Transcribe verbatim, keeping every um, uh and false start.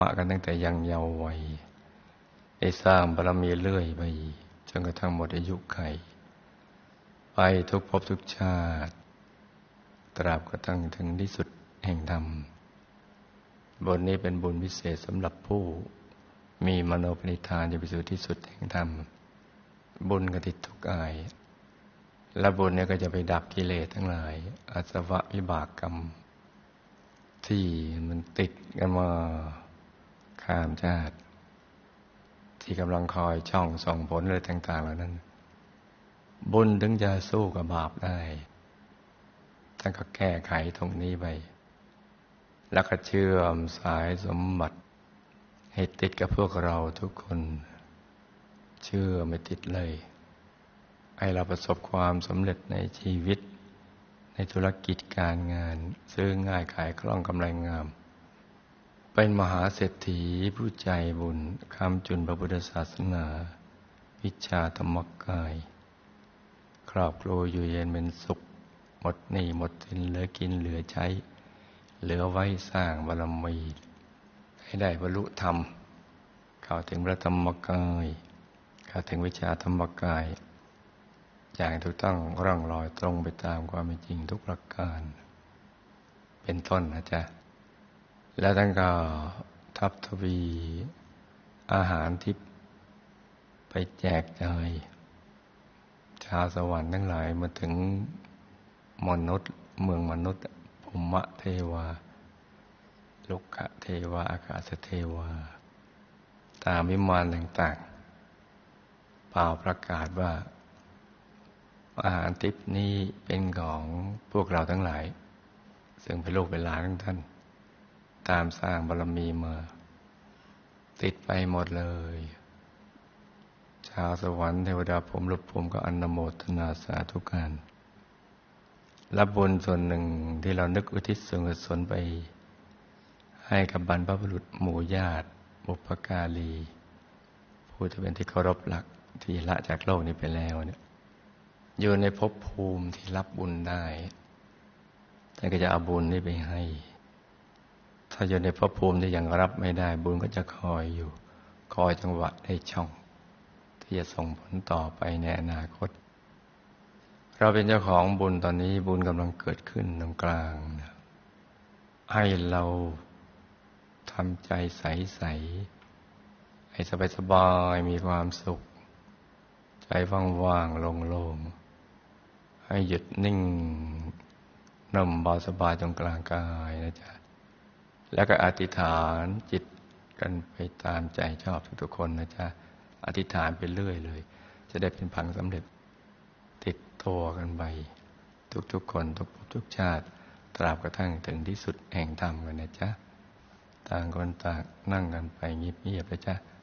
มากันตั้งแต่ยังเยาว์วัยได้สร้างบารมีเรื่อยไปจนกระทั่งหมดอายุไขไปทุกภพทุกชาติตราบกระทั่งถึงที่สุดแห่งธรรมบทนี้เป็นบุญพิเศษสำหรับผู้มีมโนปณิธานจะไปสู่ที่สุดแห่งธรรมบุญกติดทุกกายและบุญเนี่ยก็จะไปดับกิเลสทั้งหลายอาสวะวิบากกรรมที่มันติดกันมาข้ามชาติที่กำลังคอยช่องส่องผลอะไรต่างๆเหล่านั้นบุญถึงจะสู้กับบาปได้ท่านก็แก้ไขตรงนี้ไปแล้วก็เชื่อมสายสมบัติให้ติดกับพวกเราทุกคนเชื่อไม่ติดเลยให้เราประสบความสำเร็จในชีวิตในธุรกิจการงานซื้อง่ายขายคล่องกำไรงามเป็นมหาเศรษฐีผู้ใจบุญค้ำจุนพระพุทธศาสนาวิชาธรรมกายครอบครัวอยู่เย็นเป็นสุขหมดหนี้หมดสินเหลือกินเหลือใช้เหลือไว้สร้างบารมีให้ได้บรรลุธรรมเข้าถึงพระธรรมกายเข้าถึงวิชาธรรมกายอย่างถูกต้องร่องรอยตรงไปตามความเป็นจริงทุกประการเป็นต้นนะจ๊ะแล้วท่านก็ทับทวีอาหารที่ไปแจกจ่ายชาวสวรรค์ทั้งหลายมาถึงมนุษย์เมืองมนุษย์ภูมะเทวาลุกขะเทวาอากาศเทวาตามวิมานต่างๆเป่าประกาศว่าอาหารทิพย์นี้เป็นของพวกเราทั้งหลายซึ่งเป็นลูกเป็นหลานของท่านตามสร้างบารมีมาติดไปหมดเลยชาวสวรรค์เทวดาพรหมรูปพรหมก็อนุโมทนาสาธุการรับบุญส่วนหนึ่งที่เรานึกอุทิศส่วนกุศลไปให้กับบรรพบุรุษหมู่ญาติบุพการีผู้ที่เป็นที่เคารพรักที่ละจากโลกนี้ไปแล้วเนี่ยอยู่ในภพภูมิที่รับบุญได้ท่านก็จะเอาบุญนี้ไปให้ถ้าอยู่ในภพภูมิที่ยังรับไม่ได้บุญก็จะคอยอยู่คอยจังหวะได้ช่องที่จะส่งผลต่อไปในอนาคตเราเป็นเจ้าของบุญตอนนี้บุญกำลังเกิดขึ้นตรงกลางนะให้เราทำใจใสๆให้สบายๆมีความสุขใจว่างๆโล่งๆให้หยุดนิ่งนุ่มเบาสบายตรงกลางกายนะจ๊ะแล้วก็อธิษฐานจิตกันไปตามใจชอบทุกๆคนนะจ๊ะอธิษฐานไปเรื่อยเลยจะได้เป็นพังสำเร็จติดตัวกันไปทุกๆคนทุกภพทุกชาติตราบกระทั่งถึงที่สุดแห่งธรรมกันนะจ๊ะต่างคนต่างนั่งกันไปเงียบๆนะจ๊ะ